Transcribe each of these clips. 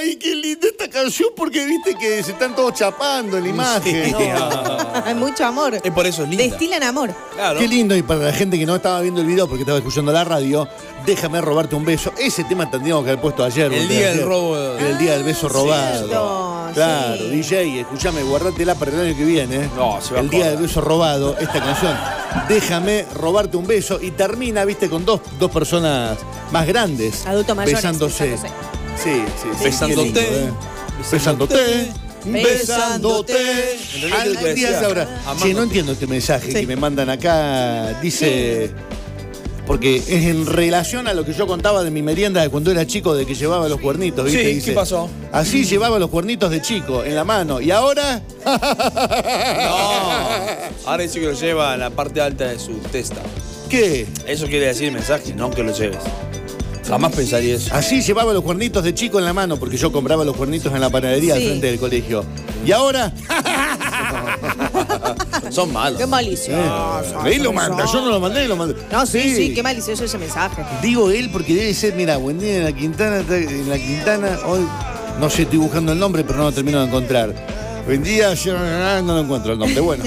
¡Ay, qué linda esta canción! Porque viste que se están todos chapando en la imagen. Sí. Hay mucho amor. Es por eso es linda. Destilan amor. Claro. Qué lindo, y para la gente que no estaba viendo el video porque estaba escuchando la radio, déjame robarte un beso. Ese tema tendríamos que haber puesto ayer. El día del robo. El día del beso robado. Cierto, Claro, sí. DJ, escúchame, guardátela para el año que viene. No, se va a El día acordar. del beso robado, esta canción. Déjame robarte un beso. Y termina, viste, con dos personas más grandes. Adultos mayores, Besándose. besándose. Sí. Besándote. Qué lindo, Besándote. Besándote. En realidad, Al ¿qué te día decía? de ahora. Amándote. Che, no entiendo este mensaje Sí. que me mandan acá. Dice. Porque es en relación a lo que yo contaba de mi merienda de cuando era chico, de que llevaba los cuernitos, ¿viste? Sí, Dice, ¿qué pasó? Así llevaba los cuernitos de chico, en la mano. ¿Y ahora? No. Ahora dice que lo lleva en la parte alta de su testa. ¿Qué? Eso quiere decir el mensaje, no que lo lleves. Jamás pensaría eso. Así llevaba los cuernitos de chico en la mano, porque yo compraba los cuernitos en la panadería al Sí. frente del colegio. ¿Y ahora? Son malos. Qué malicioso. Él lo manda, yo no lo mandé, lo mandé. No, sí, qué malicioso ese mensaje. Digo él porque debe ser, mira, buen día en la Quintana, hoy, no sé, estoy buscando el nombre, pero no lo termino de encontrar. Buen día, yo no lo encuentro el nombre, bueno.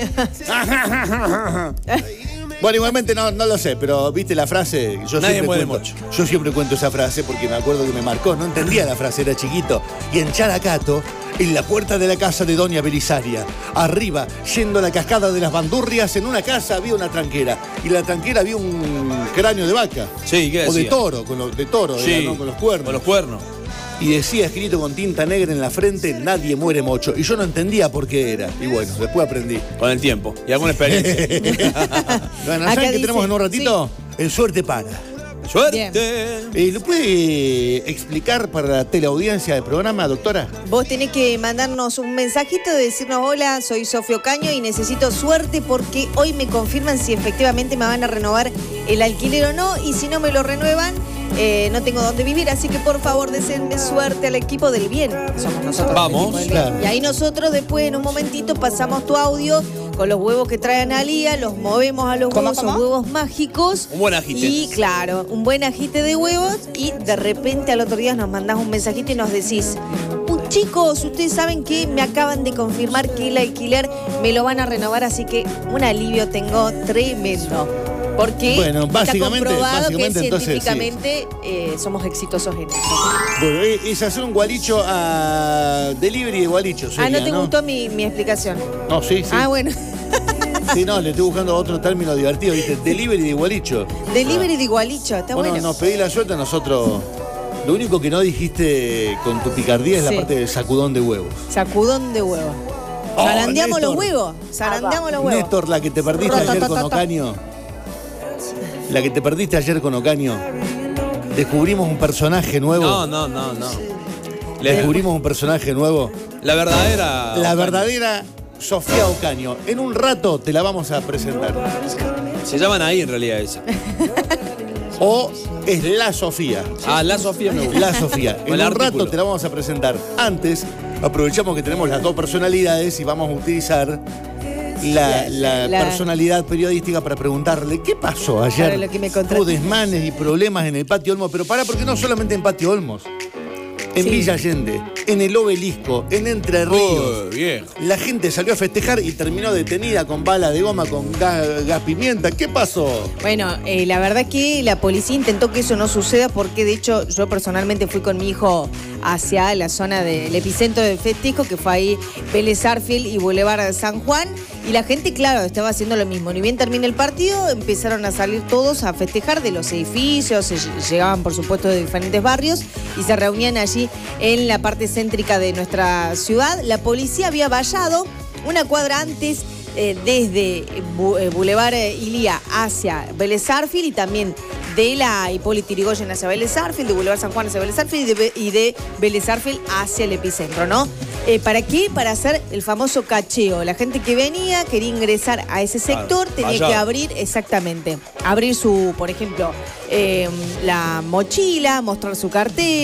Bueno, igualmente no lo sé, pero viste la frase. Nadie muere mucho. Yo siempre cuento esa frase porque me acuerdo que me marcó. No entendía la frase, era chiquito. Y en Characato, en la puerta de la casa de Doña Belisaria, arriba, yendo a la cascada de las Bandurrias, en una casa había una tranquera. Y en la tranquera había un cráneo de vaca. Sí, ¿qué O de decía? toro, de toro, Sí, era, ¿no? Con los cuernos. Con los cuernos. Y decía escrito con tinta negra en la frente, nadie muere mocho. Y yo no entendía por qué era. Y bueno, después aprendí. Con el tiempo y alguna experiencia. Bueno, Acá ¿saben qué dice- tenemos en un ratito? El suerte para. ¡Suerte! ¿Lo puede explicar para la teleaudiencia del programa, doctora? Vos tenés que mandarnos un mensajito de decirnos: hola, soy Sofía Ocaño y necesito suerte porque hoy me confirman si efectivamente me van a renovar el alquiler o no, y si no me lo renuevan, no tengo dónde vivir, así que por favor deseenme suerte al equipo del bien. Somos nosotros. Vamos. el equipo del bien. Claro. Y ahí nosotros después en un momentito pasamos tu audio con los huevos que trae Analía, los movemos a los huevos, son huevos mágicos. Un buen agite. Y claro, un buen agite de huevos, y de repente al otro día nos mandás un mensajito y nos decís: chicos, ustedes saben que me acaban de confirmar que el alquiler me lo van a renovar, así que un alivio tengo tremendo. Porque Bueno, está básicamente, comprobado que entonces, sí. científicamente somos exitosos en esto. Bueno, es hacer un gualicho a delivery de gualicho. Sería, ¿no te gustó mi explicación? No, sí. Ah, bueno. Sí, no, le estoy buscando otro término divertido, ¿viste? Delivery de gualicho. Delivery de igualicho, está Bueno, bueno. nos pedí la suerte a nosotros. Lo único que no dijiste con tu picardía es Sí. la parte del sacudón de huevos. Sacudón de huevo. Oh, Zarandeamos los Néstor. huevos. Zarandeamos los huevos. Néstor, la que te perdiste ayer con Ocaño. La que te perdiste ayer con Ocaño. Descubrimos un personaje nuevo. No. Descubrimos un personaje nuevo. La verdadera. La verdadera Sofía Ocaño. En un rato te la vamos a presentar. Se llaman ahí en realidad esa. O es la Sofía. Ah, la Sofía me gusta. La Sofía. En El un artículo. rato te la vamos a presentar. Antes, aprovechamos que tenemos las dos personalidades y vamos a utilizar la personalidad periodística para preguntarle qué pasó ayer. Para lo que me contaste. Hubo desmanes y problemas en el Patio Olmos, pero porque no solamente en Patio Olmos, en Sí. Villa Allende, en el Obelisco, en Entre Ríos. Bien. La gente salió a festejar y terminó detenida con bala de goma, con gas pimienta. ¿Qué pasó? Bueno, la verdad que la policía intentó que eso no suceda, porque de hecho yo personalmente fui con mi hijo hacia la zona del epicentro del festejo, que fue ahí Vélez Sarsfield y Boulevard San Juan, y la gente, claro, estaba haciendo lo mismo. Ni bien termina el partido, empezaron a salir todos a festejar de los edificios, llegaban por supuesto de diferentes barrios y se reunían allí en la parte céntrica de nuestra ciudad. La policía había vallado una cuadra antes desde Boulevard Ilía hacia Vélez Sarsfield, y también de la Hipólito Yrigoyen hacia Vélez Sarsfield, de Boulevard San Juan hacia Vélez Sarsfield y de Vélez Sarsfield hacia el epicentro, ¿no? ¿Para qué? Para hacer el famoso cacheo. La gente que venía, quería ingresar a ese sector, tenía vallado. que abrir, exactamente, abrir su, por ejemplo, la mochila, mostrar su cartera,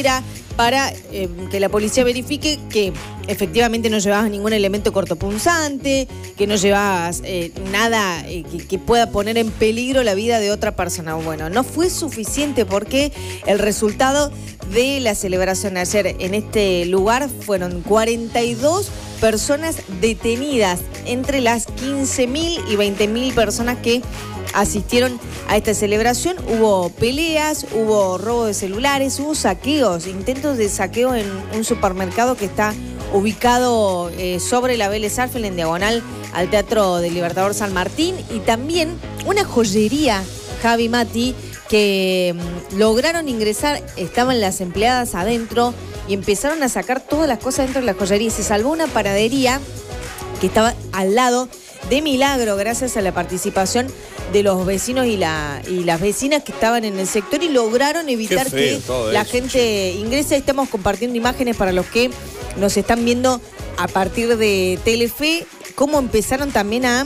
para que la policía verifique que efectivamente no llevabas ningún elemento cortopunzante, que no llevabas nada que pueda poner en peligro la vida de otra persona. Bueno, no fue suficiente porque el resultado de la celebración ayer en este lugar fueron 42 personas detenidas entre las 15.000 y 20.000 personas que asistieron a esta celebración. Hubo peleas, hubo robo de celulares, hubo saqueos, intentos de saqueo en un supermercado que está ubicado sobre la Vélez Sarsfield en diagonal al Teatro del Libertador San Martín, y también una joyería, Javi, Mati, que lograron ingresar, estaban las empleadas adentro y empezaron a sacar todas las cosas dentro de la joyería. Se salvó una panadería que estaba al lado, de milagro, gracias a la participación de los vecinos y las vecinas que estaban en el sector, y lograron evitar que la gente ingrese. Estamos compartiendo imágenes para los que nos están viendo a partir de Telefe, cómo empezaron también a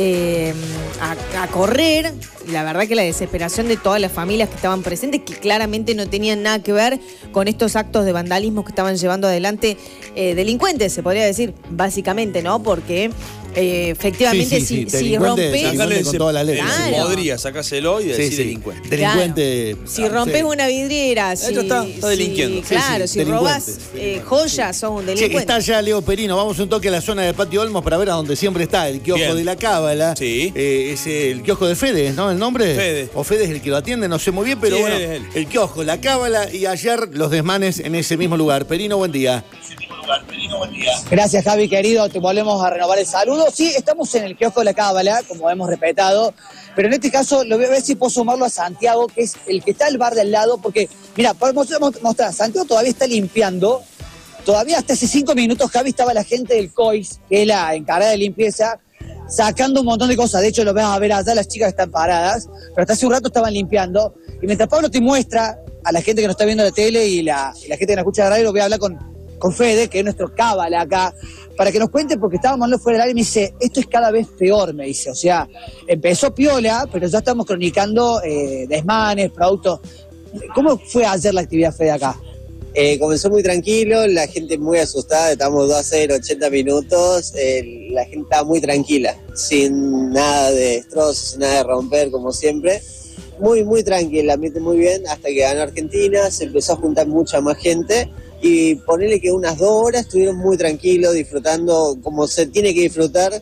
correr. La verdad que la desesperación de todas las familias que estaban presentes, que claramente no tenían nada que ver con estos actos de vandalismo que estaban llevando adelante delincuentes, se podría decir, básicamente, ¿no? Porque efectivamente si rompes con toda la ley. Claro. Podría sacárselo y decir delincuente. Delincuente. Claro. Si rompes una vidriera, está delinquiendo. Claro, si robas joyas, sos un delincuente. Está ya Leo Perino. Vamos un toque a la zona de Patio Olmos para ver a donde siempre está el kiosco de la Cábala. Sí. Es el kiosco de Fede, ¿no? ¿El nombre? Fede. O Fede es el que lo atiende, no sé muy bien, pero sí, bueno. Él. El kiosco, la Cábala, y ayer los desmanes en ese mismo lugar. Perino, buen día. Gracias, Javi, querido. Te volvemos a renovar el saludo. Sí, estamos en el kiosco de la Cábala, como hemos respetado, pero en este caso lo voy a ver si puedo sumarlo a Santiago, que es el que está al bar de al lado, porque, mira, para mostrar, Santiago todavía está limpiando. Todavía hasta hace 5 minutos, Javi, estaba la gente del COIS, que es la encargada de limpieza, sacando un montón de cosas. De hecho, lo vas a ver allá, las chicas están paradas, pero hasta hace un rato estaban limpiando. Y mientras Pablo te muestra a la gente que nos está viendo en la tele y la gente que nos escucha de radio, voy a hablar con Fede, que es nuestro cábala acá, para que nos cuente, porque estábamos hablando fuera del área y me dice, esto es cada vez peor, me dice. O sea, empezó piola, pero ya estamos cronicando desmanes, productos. ¿Cómo fue ayer la actividad, Fede, acá? Comenzó muy tranquilo, la gente muy asustada, estamos 2-0, 80 minutos, la gente estaba muy tranquila, sin nada de destrozos, sin nada de romper, como siempre. Muy, muy tranquila, el ambiente muy bien, hasta que ganó Argentina, se empezó a juntar mucha más gente, y ponerle que unas 2 horas estuvieron muy tranquilos, disfrutando como se tiene que disfrutar,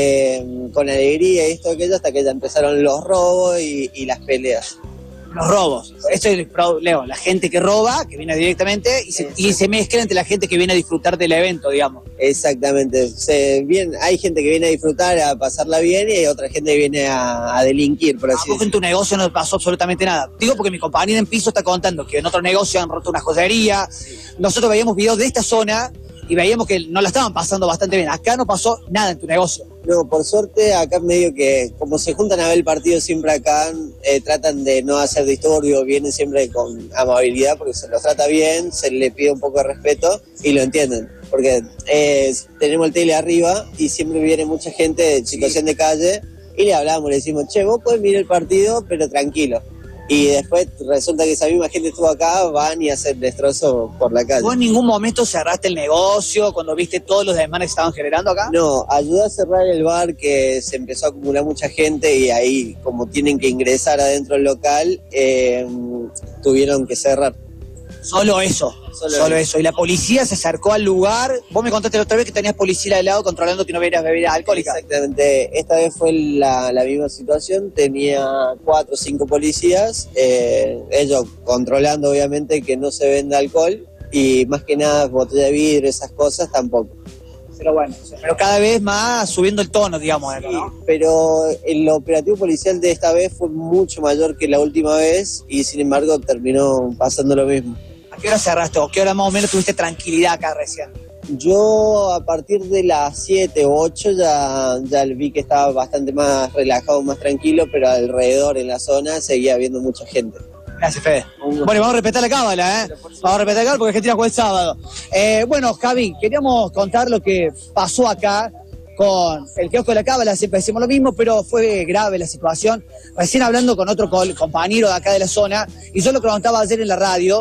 con alegría y esto, aquello, hasta que ya empezaron los robos y las peleas. Los robos. Esto es, Leo, la gente que roba, que viene directamente, y se mezcla entre la gente que viene a disfrutar del evento, digamos. Exactamente. Hay gente que viene a disfrutar, a pasarla bien, y hay otra gente que viene a delinquir, por así decirlo. En tu negocio no pasó absolutamente nada. Digo porque mi compañera en piso está contando que en otro negocio han roto una joyería. Nosotros veíamos videos de esta zona y veíamos que no la estaban pasando bastante bien. Acá no pasó nada en tu negocio. No, por suerte acá medio que, como se juntan a ver el partido siempre acá, tratan de no hacer disturbio, vienen siempre con amabilidad porque se los trata bien, se le pide un poco de respeto y lo entienden. Porque tenemos el tele arriba y siempre viene mucha gente de situación de calle y le hablamos, le decimos, che, vos podés mirar el partido, pero tranquilo. Y después resulta que esa misma gente estuvo acá, van y hacen destrozo por la calle. ¿Vos en ningún momento cerraste el negocio cuando viste todos los desmanes que estaban generando acá? No, ayudé a cerrar el bar, que se empezó a acumular mucha gente y ahí, como tienen que ingresar adentro del local, tuvieron que cerrar. Solo eso. Y la policía se acercó al lugar. Vos me contaste la otra vez que tenías policía de lado controlando que no bebieras bebidas alcohólicas. Exactamente. Esta vez fue la misma situación. Tenía 4 o 5 policías. Ellos controlando, obviamente, que no se venda alcohol. Y más que nada, botella de vidrio, esas cosas, tampoco. Pero bueno, pero cada vez más subiendo el tono, digamos. Sí, ¿no? Pero el operativo policial de esta vez fue mucho mayor que la última vez y sin embargo terminó pasando lo mismo. ¿A qué hora cerraste o qué hora más o menos tuviste tranquilidad acá recién? Yo a partir de las 7 o 8 ya vi que estaba bastante más relajado, más tranquilo, pero alrededor en la zona seguía habiendo mucha gente. Gracias, Fede. Bueno, vamos a respetar la cábala, ¿eh? Vamos a respetar la cábala porque Argentina juega el sábado. Bueno, Javi, queríamos contar lo que pasó acá con el kiosco de la Cábala, siempre decimos lo mismo, pero fue grave la situación. Recién hablando con otro compañero de acá de la zona, y yo lo contaba ayer en la radio,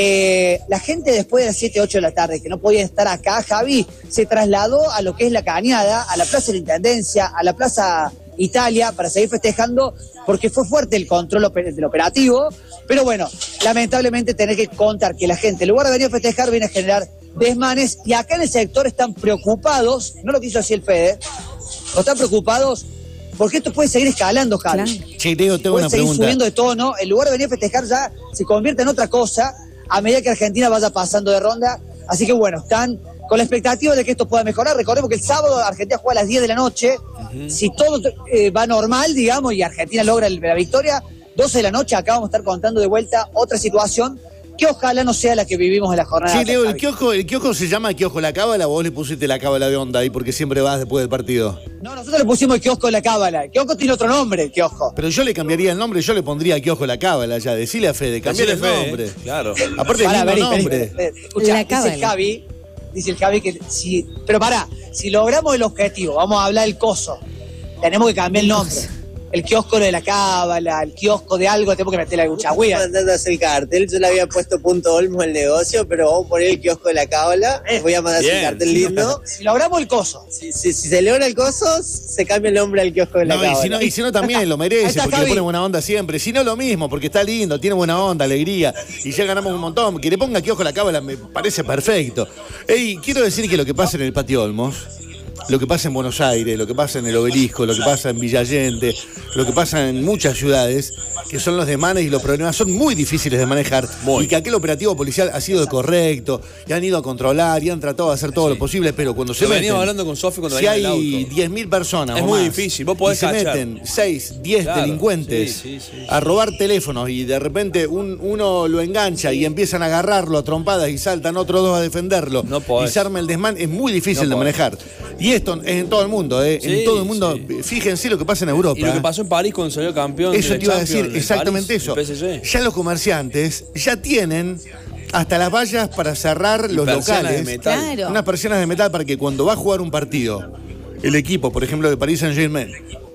la gente después de las 7, 8 de la tarde, que no podía estar acá, Javi, se trasladó a lo que es la Cañada, a la Plaza de la Intendencia, a la Plaza Italia, para seguir festejando, porque fue fuerte el control del operativo, pero bueno, lamentablemente tener que contar que la gente, en lugar de venir a festejar, viene a generar desmanes, y acá en el sector están preocupados, no lo quiso así el Fede, no están preocupados porque esto puede seguir escalando, Javi. Claro. Che, Diego, tengo Puede una seguir pregunta. subiendo de tono, en lugar de venir a festejar ya se convierte en otra cosa a medida que Argentina vaya pasando de ronda, así que bueno, están con la expectativa de que esto pueda mejorar. Recordemos que el sábado Argentina juega a las 10 de la noche, si todo va normal, digamos, y Argentina logra la victoria, 12 de la noche, acá vamos a estar contando de vuelta otra situación que ojalá no sea la que vivimos en la jornada. Sí, Leo, Javi. el kiosco se llama Kiosco La Cábala, vos le pusiste la Cábala de onda ahí porque siempre vas después del partido. No, nosotros le pusimos el kiosco de la Cábala. El kiosco tiene otro nombre, el kiosco. Pero yo le cambiaría el nombre, yo le pondría Kiosco La Cábala ya. Decile a Fede, cambiale el nombre. Claro. Aparte el mismo nombre. Escuchá, La dice Cábala. el Javi que si... Pero pará, si logramos el objetivo, vamos a hablar del coso, tenemos que cambiar el nombre. El kiosco de la Cábala, el kiosco de algo, tenemos que meterle algún chagüía. Mandando a hacer el cartel, yo le había puesto punto Olmo al negocio, pero vamos a poner el kiosco de la Cábala, voy a mandar a hacer el Bien, cartel sí, lindo. Si logramos el coso. Si se logra el coso, se cambia el nombre al kiosco de la No, Cábala. y si no también lo Ahí merece, está, porque Javi. le pone buena onda siempre. Si no, lo mismo, porque está lindo, tiene buena onda, alegría, y ya ganamos un montón. Que le ponga Kiosco La Cábala me parece perfecto. Ey, quiero decir que lo que pasa en el Patio Olmos, lo que pasa en Buenos Aires, lo que pasa en el Obelisco, lo que pasa en Villa Allende, lo que pasa en muchas ciudades, que son los desmanes y los problemas, son muy difíciles de manejar. Muy. Y que aquel operativo policial ha sido correcto, y han ido a controlar, y han tratado de hacer todo lo posible, pero cuando se Lo meten... veníamos hablando con Sofi cuando Si venía en el hay auto. 10.000 personas Es o muy más, difícil, vos podés y se cachar. meten 6, 10 Claro, delincuentes sí, a robar teléfonos y de repente uno lo engancha y empiezan a agarrarlo a trompadas y saltan otros dos a defenderlo No podés. y se arma el desmán, es muy difícil No de podés. manejar. Y esto es en todo el mundo, Sí, en todo el mundo. sí. Fíjense lo que pasa en Europa. Y lo que pasó en París cuando salió campeón. Eso de te iba a Champions, decir, en exactamente París, eso. el PSG. Ya los comerciantes ya tienen hasta las vallas para cerrar los persianas locales. de metal. Claro. Unas persianas de metal para que cuando va a jugar un partido, el equipo, por ejemplo, de Paris Saint-Germain,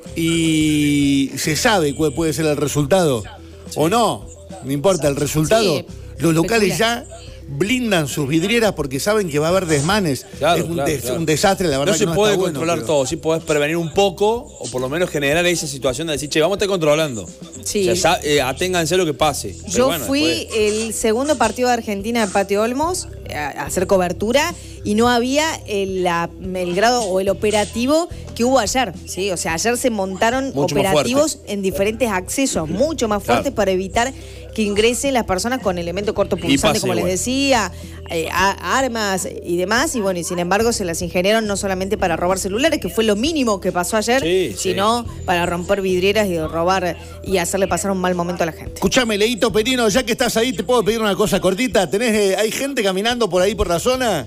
y se sabe cuál puede ser el resultado, o no importa el resultado, Sí, los locales espectacular. ya blindan sus vidrieras porque saben que va a haber desmanes. Claro, es un, claro. un desastre, la verdad. No se que no puede está bueno, controlar pero- todo, sí podés prevenir un poco, o por lo menos generar esa situación de decir, che, vamos a estar controlando. Sí. O sea, aténganse a lo que pase. Pero Yo bueno, fui después- el segundo partido de Argentina en Patio Olmos a hacer cobertura y no había el grado o el operativo que hubo ayer, ¿sí? O sea, ayer se montaron Mucho más operativos en diferentes accesos, mucho más fuertes Claro. para evitar que ingresen las personas con elemento cortopunzante, pase como les igual. decía, armas y demás, y bueno, y sin embargo se las ingeniaron no solamente para robar celulares, que fue lo mínimo que pasó ayer, Sí, sino para romper vidrieras y robar y hacerle pasar un mal momento a la gente. Escuchame, Leito Perino, ya que estás ahí, te puedo pedir una cosa cortita. ¿Hay gente caminando por ahí por la zona?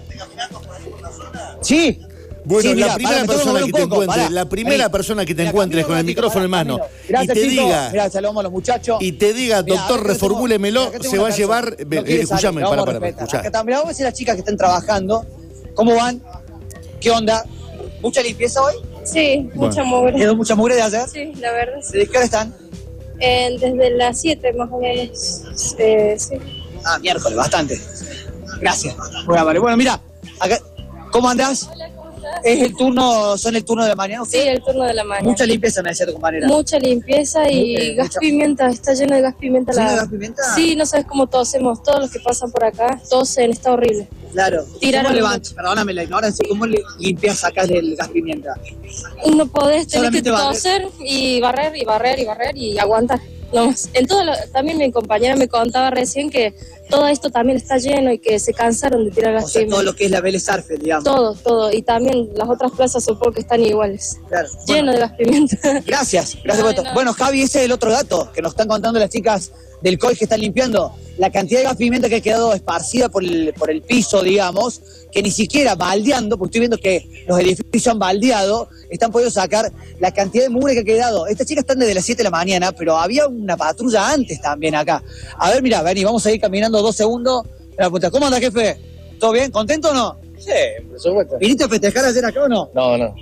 Sí. Bueno, Sí, la mirá, primera pará, me tengo persona mover que te un poco, encuentre, pará. la primera Vení. persona que te Mirá, encuentres camino con el un ratito, micrófono en pará, mano camino. y Gracias, te chicos. diga, Mirá, saludamos a los muchachos. y te diga, Mirá, doctor, acá tengo- reformúlemelo, mirá, acá tengo se va a una llevar. persona. No quiere Escúchame, salir, lo vamos a para, respetar. escuchá. Acá también, vamos a decir a las chicas que están trabajando. ¿Cómo van? ¿Qué onda? ¿Mucha limpieza hoy? Sí, mucha Bueno. mugre. ¿Quedó mucha mugre de ayer? Sí, la verdad. Sí. ¿De qué hora están? Desde las 7 más o menos. Sí. Ah, miércoles, bastante. Gracias. Bueno, vale. Bueno, mira, acá, ¿cómo andás? ¿Es el turno, son el turno de la mañana? Sí, el turno de la mañana. Mucha limpieza, me decía tu compañera. Mucha limpieza y gas mucha- pimienta, está lleno de gas pimienta. ¿Lleno de gas pimienta? Sí, no sabes cómo tosemos, todos los que pasan por acá, tosen, está horrible. Claro. Tiraron ¿Cómo levantas? Perdóname la ignorancia. ¿Cómo limpias, sacas del gas pimienta? No podés, tenés que Solamente barrer. toser y barrer y barrer y barrer y aguantar. No más. También mi compañera me contaba recién que todo esto también está lleno y que se cansaron de tirar gas O sea, pimienta. todo lo que es la Vélez Arfield, digamos. Todo. Y también las otras plazas supongo que están iguales. Claro. Lleno de gas pimienta. Gracias por No, esto. no. Bueno, Javi, ese es el otro dato que nos están contando las chicas del COI que están limpiando. La cantidad de gas pimienta que ha quedado esparcida por el piso, digamos, que ni siquiera baldeando, porque estoy viendo que los edificios han baldeado, están pudiendo sacar la cantidad de mugre que ha quedado. Estas chicas están desde las 7 de la mañana, pero había una patrulla antes también acá. A ver, mira, vení, vamos a ir caminando 2 segundos. Mira, puta, ¿cómo anda, jefe? ¿Todo bien? ¿Contento o no? Sí, por supuesto. ¿Viniste a festejar ayer acá o no? No.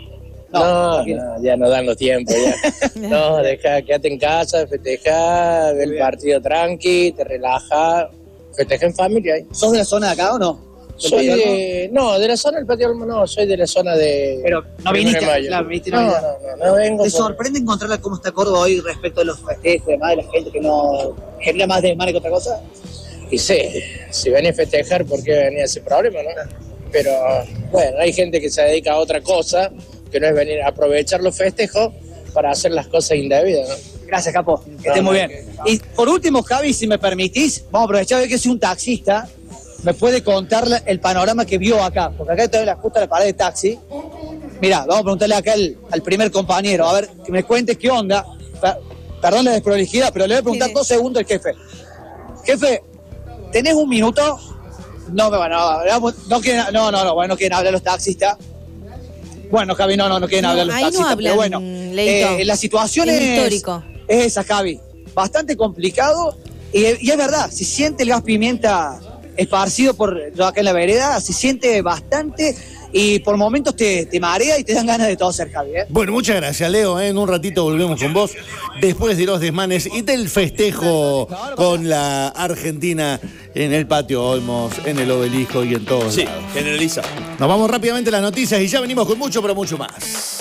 No, ya no dan los tiempos, ya. No, quédate en casa, festejá, ve el partido tranqui, te relajás, festejá en familia. ¿Sos de la zona de acá o no? Soy de la zona del Patio Olmo, no, soy de la zona de... Pero no viniste, no vengo. ¿Te sorprende encontrarla cómo está Córdoba hoy respecto a los festejos, además de la gente que no genera más desmane que otra cosa? Y sí, si venís a festejar, ¿por qué venía ese problema, no? Pero bueno, hay gente que se dedica a otra cosa, que no es venir a aprovechar los festejos para hacer las cosas indebidas, ¿no? Gracias, Capo, que estés muy bien. Y por último, Javi, si me permitís, vamos a aprovechar de que soy un taxista, me puede contar el panorama que vio acá, porque acá estoy justo a la parada de taxi. Mirá, vamos a preguntarle acá al primer compañero, a ver, que me cuente qué onda. Perdón la desprolijidad, pero le voy a preguntar 2 segundos al jefe. Jefe, ¿tenés un minuto? No quieren hablar los taxistas. Bueno, Javi, no quieren hablar los taxistas, hablan, pero bueno, la situación es esa, Javi. Bastante complicado y es verdad, se siente el gas pimienta esparcido por acá en la vereda, se siente bastante y por momentos te marea y te dan ganas de toser, Javi. Bueno, muchas gracias, Leo. En un ratito volvemos con vos después de los desmanes y del festejo con la Argentina en el Patio Olmos, en el Obelisco y en todos lados. Generaliza. Nos vamos rápidamente a las noticias y ya venimos con mucho, pero mucho más.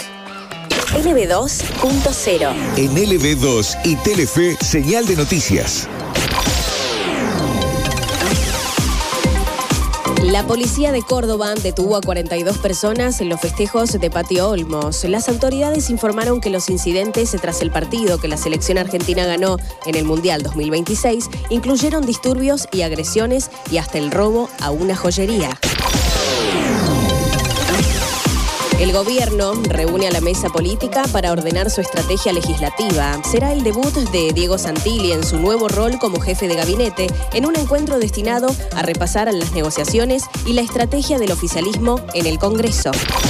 LB2.0. En LB2 y Telefe, señal de noticias. La policía de Córdoba detuvo a 42 personas en los festejos de Patio Olmos. Las autoridades informaron que los incidentes tras el partido que la selección argentina ganó en el Mundial 2026 incluyeron disturbios y agresiones y hasta el robo a una joyería. El gobierno reúne a la mesa política para ordenar su estrategia legislativa. Será el debut de Diego Santilli en su nuevo rol como jefe de gabinete en un encuentro destinado a repasar las negociaciones y la estrategia del oficialismo en el Congreso.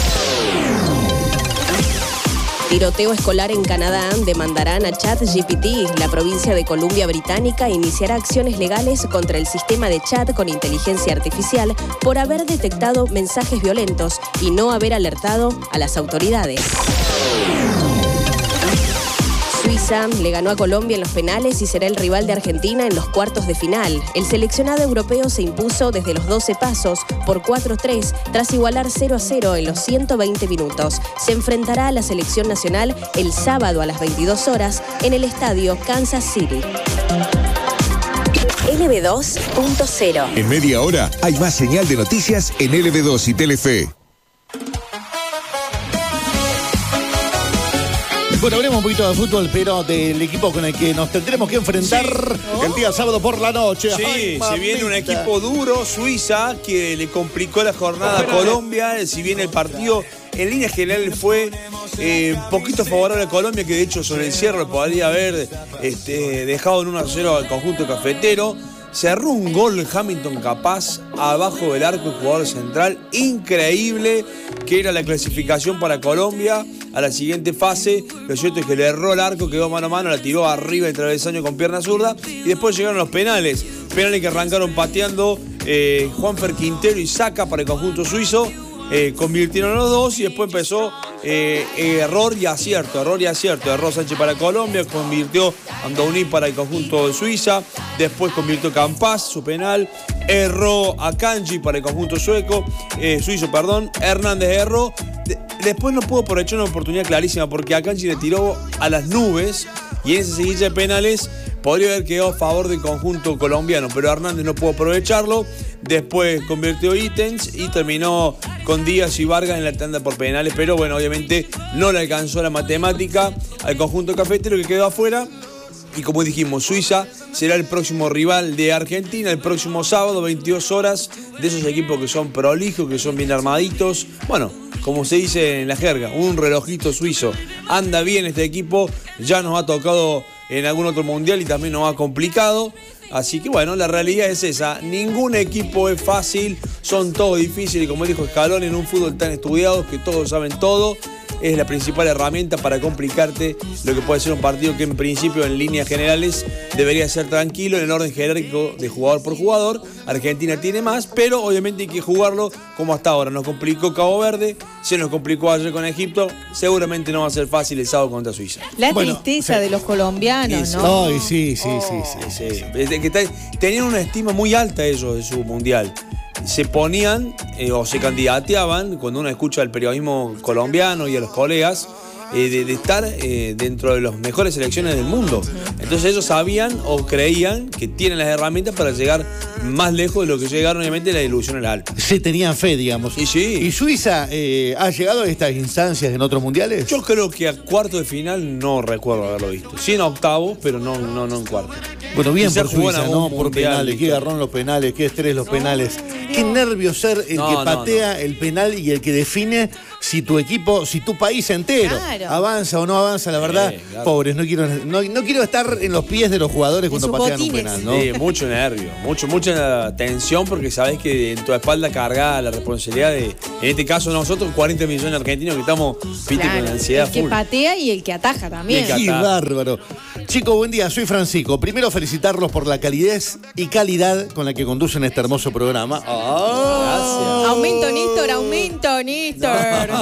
Tiroteo escolar en Canadá. Demandarán a ChatGPT. La provincia de Columbia Británica iniciará acciones legales contra el sistema de chat con inteligencia artificial por haber detectado mensajes violentos y no haber alertado a las autoridades. Suiza le ganó a Colombia en los penales y será el rival de Argentina en los cuartos de final. El seleccionado europeo se impuso desde los 12 pasos por 4-3 tras igualar 0-0 en los 120 minutos. Se enfrentará a la selección nacional el sábado a las 22 horas en el estadio Kansas City. LB2.0. En media hora hay más señal de noticias en LB2 y Telefe. Bueno, hablemos un poquito de fútbol, pero del equipo con el que nos tendremos que enfrentar el día sábado por la noche. Sí, Ay, se viene un equipo duro, Suiza, que le complicó la jornada a Colombia. Si bien el partido en líneas generales fue poquito favorable a Colombia, que de hecho sobre el cierre podría haber dejado en 1-0 al conjunto cafetero. Cerró un gol Hamilton Capaz abajo del arco del jugador central. Increíble, que era la clasificación para Colombia a la siguiente fase. Lo cierto es que le erró el arco, quedó mano a mano, la tiró arriba el travesaño con pierna zurda. Y después llegaron los penales. Penales que arrancaron pateando Juanfer Quintero y Saca para el conjunto suizo. Convirtieron los dos y después empezó error y acierto. Erró Sánchez para Colombia, convirtió Andouní para el conjunto de Suiza, después convirtió Campas, su penal, erró Akanji para el conjunto suizo, Hernández erró, después no pudo aprovechar una oportunidad clarísima porque Akanji le tiró a las nubes y en esa seguilla de penales podría haber quedado a favor del conjunto colombiano, pero Hernández no pudo aprovecharlo. Después convirtió ítems y terminó con Díaz y Vargas en la tanda por penales, pero bueno, obviamente no le alcanzó la matemática al conjunto cafetero que quedó afuera. Y como dijimos, Suiza será el próximo rival de Argentina el próximo sábado, 22 horas, de esos equipos que son prolijos, que son bien armaditos. Bueno, como se dice en la jerga, un relojito suizo. Anda bien este equipo, ya nos ha tocado en algún otro mundial y también nos ha complicado. Así que bueno, la realidad es esa. Ningún equipo es fácil, son todos difíciles. Como dijo Scaloni, en un fútbol tan estudiado que todos saben todo. es la principal herramienta para complicarte lo que puede ser un partido que en principio, en líneas generales, debería ser tranquilo en el orden jerárquico de jugador por jugador. Argentina tiene más, pero obviamente hay que jugarlo como hasta ahora. Nos complicó Cabo Verde, se nos complicó ayer con Egipto, seguramente no va a ser fácil el sábado contra Suiza. La tristeza de los colombianos, ¿no? No, sí. Desde que tenían una estima muy alta ellos de su mundial. Se ponían o se candidateaban, cuando uno escucha al periodismo colombiano y a los colegas, de estar dentro de las mejores selecciones del mundo. Entonces ellos sabían o creían que tienen las herramientas para llegar más lejos de lo que llegaron. Obviamente la ilusión era alta. Se tenían fe, digamos. Y sí. ¿Y Suiza ha llegado a estas instancias en otros mundiales? Yo creo que a cuarto de final no recuerdo haberlo visto. Sí en octavos, pero no en cuarto. Bueno, bien Quizás por Suiza, ¿no? Por mundial, penales. Qué garrón los penales, qué estrés los penales. Qué nervio ser el que patea el penal y el que define si tu equipo, si tu país entero avanza o no avanza. La verdad, claro. Pobres, no quiero estar en los pies de los jugadores cuando patean un penal, ¿no? Sí, mucho nervio, mucha tensión, porque sabés que en tu espalda carga la responsabilidad de, en este caso nosotros, 40 millones de argentinos que estamos con la ansiedad el que full. patea y el que ataja también. Qué bárbaro. Chicos, buen día, soy Francisco. Primero felicitarlos por la calidez y calidad con la que conducen este hermoso programa. Gracias. Aumento, Néstor.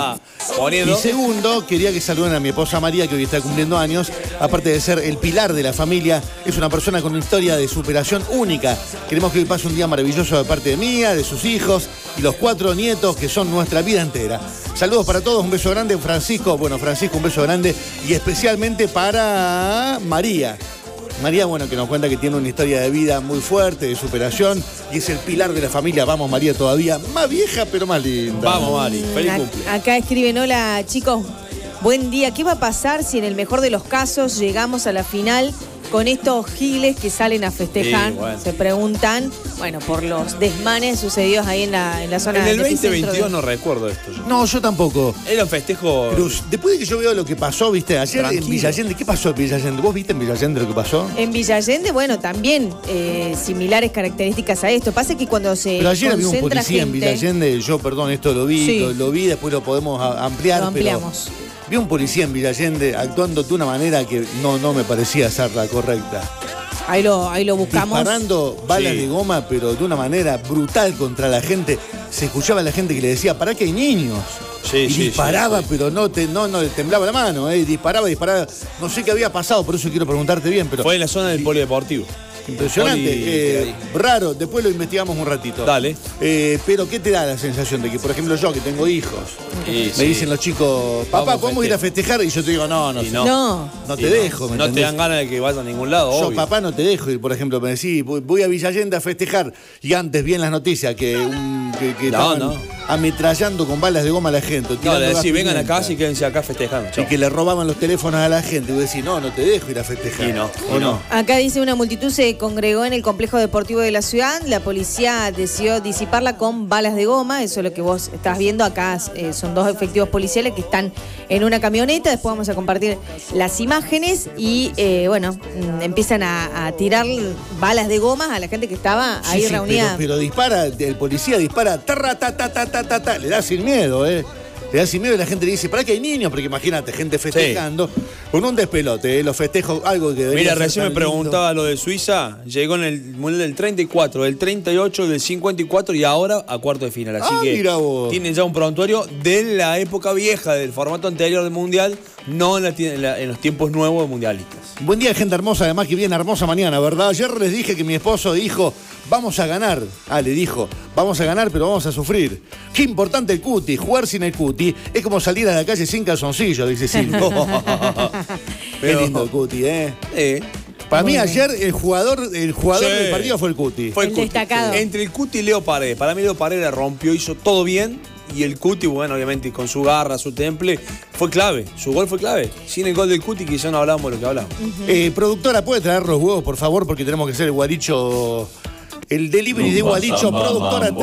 Y segundo, quería que saluden a mi esposa María, que hoy está cumpliendo años. Aparte de ser el pilar de la familia, es una persona con una historia de superación única. Queremos que hoy pase un día maravilloso de parte de mía, de sus hijos y los 4 nietos que son nuestra vida entera. Saludos para todos, un beso grande, Francisco. Bueno, Francisco, un beso grande y especialmente para María. María, bueno, que nos cuenta que tiene una historia de vida muy fuerte, de superación, y es el pilar de la familia. Vamos, María, todavía más vieja, pero más linda. Vamos, Mari, feliz cumple. Acá escriben, hola, chicos, buen día. ¿Qué va a pasar si en el mejor de los casos llegamos a la final con estos giles que salen a festejar? Se preguntan, bueno, por los desmanes sucedidos ahí en la zona del del epicentro 2022 no recuerdo esto yo. No, yo tampoco. Era un festejo. Pero después de que yo veo lo que pasó, viste, ayer tranquilo. En Villa Allende, ¿qué pasó en Villa Allende? ¿Vos viste en Villa Allende lo que pasó? En Villa Allende, bueno, también similares características a esto. Pasa que cuando se Pero ayer había un concentra policía en Villa Allende, yo, perdón, esto lo vi, Sí. lo vi, después lo podemos ampliar. Lo ampliamos. Pero vi un policía en Villa Allende actuando de una manera que no me parecía ser la correcta. Ahí lo buscamos. Disparando balas de goma, pero de una manera brutal contra la gente. Se escuchaba a la gente que le decía, ¿para qué hay niños? Y disparaba, pero no le temblaba la mano, disparaba. No sé qué había pasado, por eso quiero preguntarte bien. Pero fue en la zona del polideportivo. Impresionante, raro, después lo investigamos un ratito. Dale. Pero ¿qué te da la sensación de que, por ejemplo, yo que tengo hijos, me dicen los chicos, papá, ¿podemos ir a festejar? Y yo te digo, no te dejo. No te dan ganas de que vayas a ningún lado, yo, obvio. papá, no te dejo ir, por ejemplo, me decís, voy a Villa Allende a festejar, y antes vi en las noticias que estaban ametrallando con balas de goma a la gente. No, le decís, vengan a casa y quédense acá festejando. Y que le robaban los teléfonos a la gente. Y vos decís, no te dejo ir a festejar. Y no. Acá dice, una multitud se congregó en el complejo deportivo de la ciudad. La policía decidió disiparla con balas de goma. Eso es lo que vos estás viendo. Acá son 2 efectivos policiales que están en una camioneta. Después vamos a compartir las imágenes. Y empiezan a tirar balas de goma a la gente que estaba ahí reunida. Pero dispara, el policía dispara, le da sin miedo, Le da sin miedo y la gente le dice, ¿para qué hay niños? Porque imagínate, gente festejando, con un despelote, los festejos, algo que debería Mira, ser recién me preguntaba lo de Suiza, llegó en el Mundial del 34, del 38, del 54 y ahora a cuarto de final. Así que tienen ya un prontuario de la época vieja, del formato anterior del Mundial, no en los tiempos nuevos de mundialistas. Buen día, gente hermosa, además que viene hermosa mañana, ¿verdad? Ayer les dije que mi esposo dijo, vamos a ganar. Le dijo, vamos a ganar, pero vamos a sufrir. Qué importante el cuti, jugar sin el cuti es como salir a la calle sin calzoncillo, dice Silvio. Qué lindo el cuti, Para mí ayer el jugador del partido fue el cuti. Fue el cuti. Destacado. Entre el cuti y Leo Paredes. Para mí Leo Paredes la rompió, hizo todo bien. Y el Cuti, bueno, obviamente con su garra, su temple, fue clave. Su gol fue clave. Sin el gol del Cuti quizá no hablábamos de lo que hablamos. Productora, ¿puede traer los huevos, por favor? Porque tenemos que hacer el guaricho, el delivery de guaricho. Productora,